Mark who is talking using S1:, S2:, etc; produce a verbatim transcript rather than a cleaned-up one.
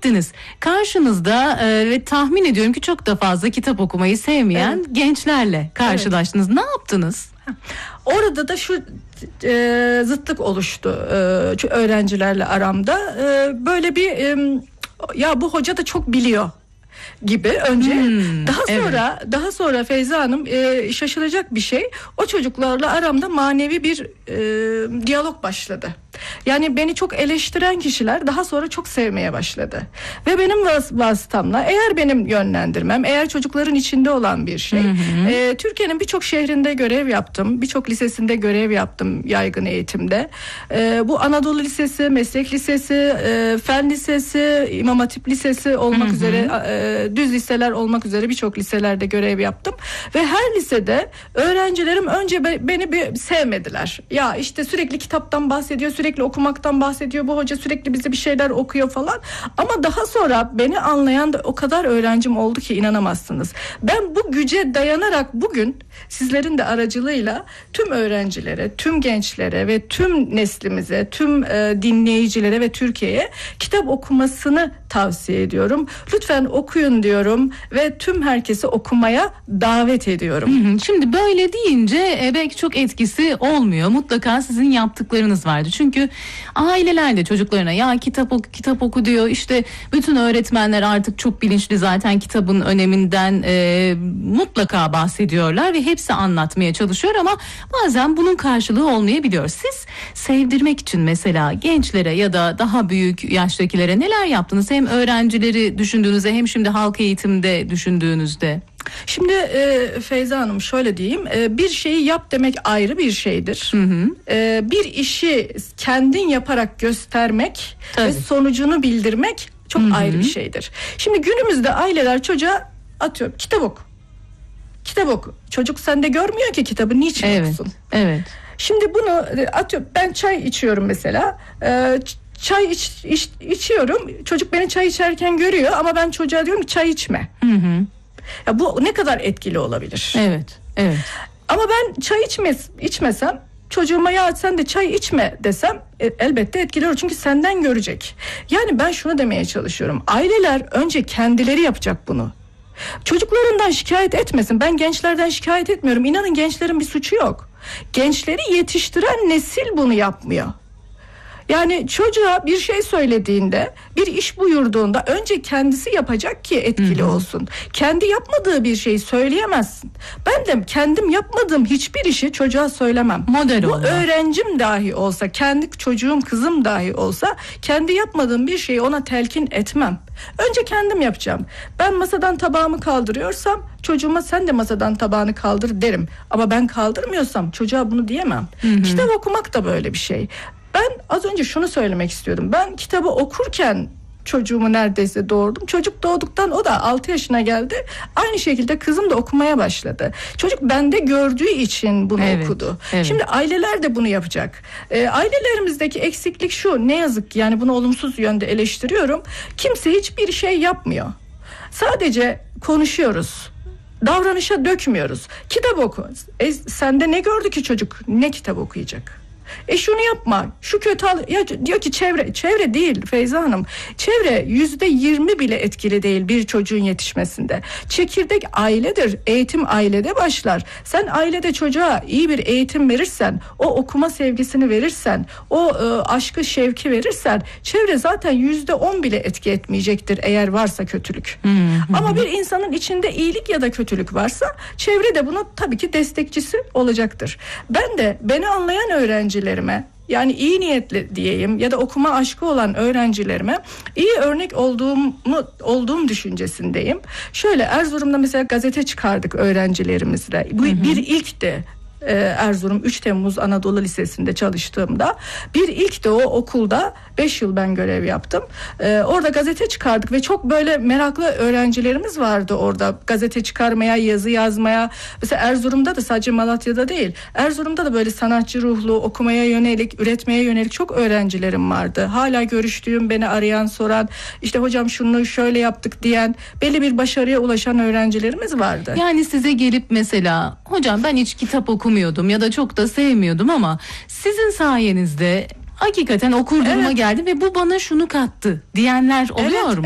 S1: gittiniz. Karşınızda e, ve tahmin ediyorum ki çok da fazla kitap okumayı sevmeyen evet. gençlerle karşılaştınız. Evet. Ne yaptınız?
S2: Orada da şu e, zıtlık oluştu e, öğrencilerle aramda. E, böyle bir e, ya bu hoca da çok biliyor gibi önce hmm, daha sonra evet. daha sonra Feyza Hanım e, şaşılacak bir şey, o çocuklarla aramda manevi bir e, diyalog başladı. Yani beni çok eleştiren kişiler daha sonra çok sevmeye başladı. Ve benim vas- vasıtamla, eğer benim yönlendirmem, eğer çocukların içinde olan bir şey. Hı hı. E, Türkiye'nin birçok şehrinde görev yaptım. Birçok lisesinde görev yaptım yaygın eğitimde. E, bu Anadolu Lisesi, Meslek Lisesi, e, Fen Lisesi, İmam Hatip Lisesi olmak hı hı. üzere, e, düz liseler olmak üzere birçok liselerde görev yaptım. Ve her lisede öğrencilerim önce be, beni bir sevmediler. Ya işte sürekli kitaptan bahsediyor, sürekli Sürekli okumaktan bahsediyor bu hoca, sürekli bize bir şeyler okuyor falan. Ama daha sonra beni anlayan da o kadar öğrencim oldu ki inanamazsınız. Ben bu güce dayanarak bugün sizlerin de aracılığıyla tüm öğrencilere, tüm gençlere ve tüm neslimize, tüm e, dinleyicilere ve Türkiye'ye kitap okumasını tavsiye ediyorum. Lütfen okuyun diyorum ve tüm herkesi okumaya davet ediyorum.
S1: Hı hı. Şimdi böyle deyince e, belki çok etkisi olmuyor. Mutlaka sizin yaptıklarınız vardı. Çünkü aileler de çocuklarına ya kitap oku, kitap oku diyor. İşte bütün öğretmenler artık çok bilinçli zaten kitabın öneminden e, mutlaka bahsediyorlar ve hepsi anlatmaya çalışıyor ama bazen bunun karşılığı olmayabiliyor. Siz sevdirmek için mesela gençlere ya da daha büyük yaştakilere neler yaptınız? Hem öğrencileri düşündüğünüzde hem şimdi halk eğitimde düşündüğünüzde.
S2: Şimdi e, Feyza Hanım şöyle diyeyim, e, bir şeyi yap demek ayrı bir şeydir. Hı hı. E, bir işi kendin yaparak göstermek Tabii. ve sonucunu bildirmek çok hı hı. ayrı bir şeydir. Şimdi günümüzde aileler çocuğa atıyor kitap oku. Kitap oku. Çocuk sende görmüyor ki kitabı, niçin
S1: evet.
S2: okusun?
S1: Evet.
S2: Şimdi bunu atıyor. Ben çay içiyorum mesela. E, çay iç, iç, içiyorum. Çocuk beni çay içerken görüyor ama ben çocuğa diyorum ki çay içme. Hı hı. Ya bu ne kadar etkili olabilir?
S1: Evet, evet.
S2: Ama ben çay içmez, içmesem, çocuğuma ya sen de çay içme desem e, elbette etkili olur çünkü senden görecek. Yani ben şunu demeye çalışıyorum. Aileler önce kendileri yapacak bunu. Çocuklarından şikayet etmesin. Ben gençlerden şikayet etmiyorum. İnanın gençlerin bir suçu yok. Gençleri yetiştiren nesil bunu yapmıyor. Yani çocuğa bir şey söylediğinde, bir iş buyurduğunda önce kendisi yapacak ki etkili Hı-hı. olsun. Kendi yapmadığı bir şeyi söyleyemezsin. Ben de kendim yapmadığım hiçbir işi çocuğa söylemem.
S1: Model
S2: Bu
S1: olma.
S2: öğrencim dahi olsa, kendi çocuğum, kızım dahi olsa kendi yapmadığım bir şeyi ona telkin etmem. Önce kendim yapacağım. Ben masadan tabağımı kaldırıyorsam çocuğuma sen de masadan tabağını kaldır derim. Ama ben kaldırmıyorsam çocuğa bunu diyemem. Hı-hı. Kitap okumak da böyle bir şey. Ben az önce şunu söylemek istiyordum. Ben kitabı okurken çocuğumu neredeyse doğurdum. Çocuk doğduktan o da altı yaşına geldi. Aynı şekilde kızım da okumaya başladı. Çocuk bende gördüğü için bunu evet, okudu. Evet. Şimdi aileler de bunu yapacak. E, ailelerimizdeki eksiklik şu, ne yazık ki yani bunu olumsuz yönde eleştiriyorum. Kimse hiçbir şey yapmıyor. Sadece konuşuyoruz. Davranışa dökmüyoruz. Kitap oku. E, sende ne gördü ki çocuk? Ne kitap okuyacak? E şunu yapma, şu kötü al, ya diyor ki çevre, çevre değil Feyza Hanım. Çevre yüzde yirmi bile etkili değil bir çocuğun yetişmesinde. Çekirdek ailedir, eğitim ailede başlar. Sen ailede çocuğa iyi bir eğitim verirsen, o okuma sevgisini verirsen, o e, aşkı, şevki verirsen, çevre zaten yüzde on bile etki etmeyecektir eğer varsa kötülük. Hı hı. Ama bir insanın içinde iyilik ya da kötülük varsa, çevre de bunun tabii ki destekçisi olacaktır. Ben de beni anlayan öğrenci yani iyi niyetli diyeyim ya da okuma aşkı olan öğrencilerime iyi örnek olduğumu olduğum düşüncesindeyim. Şöyle Erzurum'da mesela gazete çıkardık öğrencilerimizle. Bu hı hı. bir ilkti. Erzurum üç Temmuz Anadolu Lisesi'nde çalıştığımda bir ilk de o okulda beş yıl ben görev yaptım. Ee, orada gazete çıkardık ve çok böyle meraklı öğrencilerimiz vardı orada gazete çıkarmaya, yazı yazmaya. Mesela Erzurum'da da, sadece Malatya'da değil, Erzurum'da da böyle sanatçı ruhlu, okumaya yönelik, üretmeye yönelik çok öğrencilerim vardı. Hala görüştüğüm, beni arayan, soran, işte hocam şunu şöyle yaptık diyen, belli bir başarıya ulaşan öğrencilerimiz vardı.
S1: Yani size gelip mesela hocam ben hiç kitap okumuyordum ya da çok da sevmiyordum ama sizin sayenizde hakikaten okur duruma evet. geldi ve bu bana şunu kattı diyenler oluyor evet. mu?